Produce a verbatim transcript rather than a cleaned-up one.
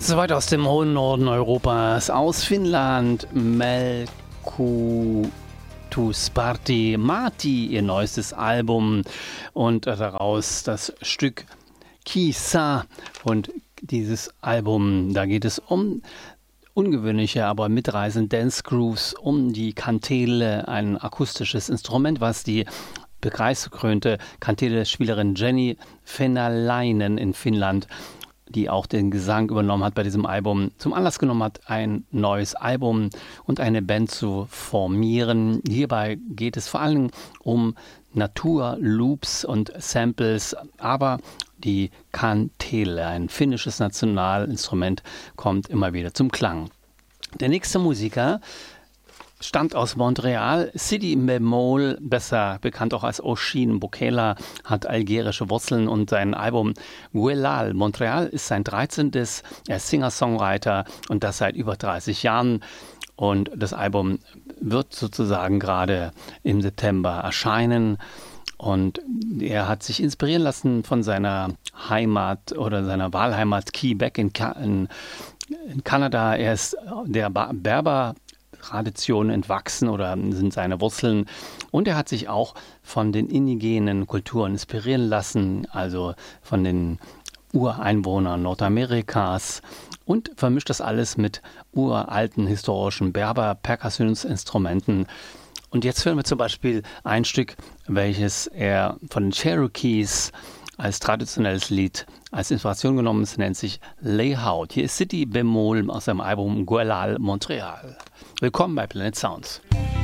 Soweit aus dem hohen Norden Europas, aus Finnland, Melku Sparti Marti, ihr neuestes Album und daraus das Stück Kisa. Und dieses Album, da geht es um ungewöhnliche, aber mitreißende Dance Grooves, um die Kantele, ein akustisches Instrument, was die preisgekrönte Kantele-Spielerin Jenny Fenalainen in Finnland, die auch den Gesang übernommen hat bei diesem Album, zum Anlass genommen hat, ein neues Album und eine Band zu formieren. Hierbei geht es vor allem um Natur, Loops und Samples, aber die Kantele, ein finnisches Nationalinstrument, kommt immer wieder zum Klang. Der nächste Musiker stammt aus Montreal. Sidi Bemol, besser bekannt auch als Oshin Bokela, hat algerische Wurzeln und sein Album Guelal Montreal ist sein dreizehntes. Er ist Singer-Songwriter und das seit über dreißig Jahren. Und das Album wird sozusagen gerade im September erscheinen. Und er hat sich inspirieren lassen von seiner Heimat oder seiner Wahlheimat Quebec in, Ka- in, in Kanada. Er ist der ba- Berber Tradition entwachsen oder sind seine Wurzeln. Und er hat sich auch von den indigenen Kulturen inspirieren lassen, also von den Ureinwohnern Nordamerikas, und vermischt das alles mit uralten historischen Berber-Perkussionsinstrumenten. Und jetzt hören wir zum Beispiel ein Stück, welches er von den Cherokees als traditionelles Lied als Inspiration genommen ist, nennt sich Layhout. Hier ist Sidi Bemol aus seinem Album Guelal Montreal. Willkommen bei Planet Sounds.